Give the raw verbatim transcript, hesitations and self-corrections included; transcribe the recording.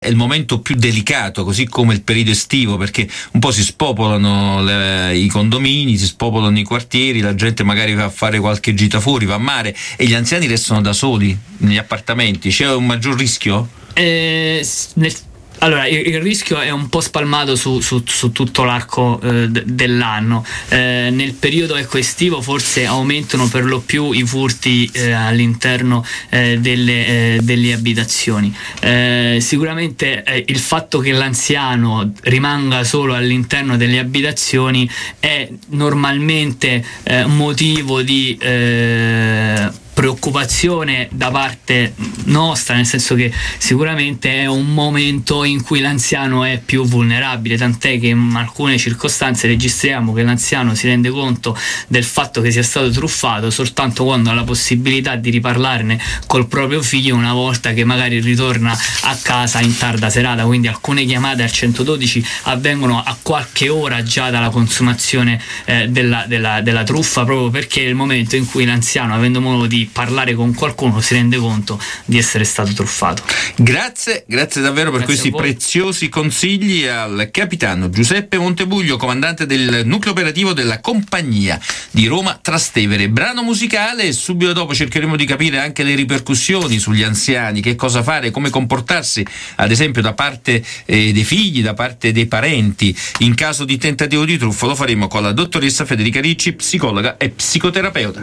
È il momento più delicato, così come il periodo estivo, perché un po' si spopolano le, i condomini, si spopolano i quartieri, la gente magari va a fare qualche gita fuori, va a mare e gli anziani restano da soli negli appartamenti. C'è un maggior rischio? Eh, nel Allora, il, il rischio è un po' spalmato su, su, su tutto l'arco eh, d- dell'anno. Eh, nel periodo ecco, estivo forse aumentano per lo più i furti eh, all'interno eh, delle, eh, delle abitazioni. Eh, sicuramente eh, il fatto che l'anziano rimanga solo all'interno delle abitazioni è normalmente eh, motivo di eh, preoccupazione da parte nostra, nel senso che sicuramente è un momento in cui l'anziano è più vulnerabile, tant'è che in alcune circostanze registriamo che l'anziano si rende conto del fatto che sia stato truffato soltanto quando ha la possibilità di riparlarne col proprio figlio una volta che magari ritorna a casa in tarda serata. Quindi alcune chiamate al centododici avvengono a qualche ora già dalla consumazione eh, della, della, della truffa, proprio perché è il momento in cui l'anziano, avendo modo di parlare con qualcuno, si rende conto di essere stato truffato. Grazie, grazie davvero per Grazie questi preziosi consigli al capitano Giuseppe Montebuglio, comandante del nucleo operativo della compagnia di Roma Trastevere. Brano musicale e subito dopo cercheremo di capire anche le ripercussioni sugli anziani, che cosa fare, come comportarsi, ad esempio da parte eh, dei figli, da parte dei parenti in caso di tentativo di truffa. Lo faremo con la dottoressa Federica Ricci, psicologa e psicoterapeuta.